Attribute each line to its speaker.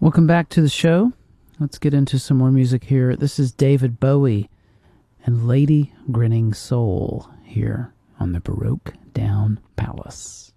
Speaker 1: Welcome back to the show. Let's get into some more music here. This is David Bowie and Lady Grinning Soul here on the Baroque Down Palace.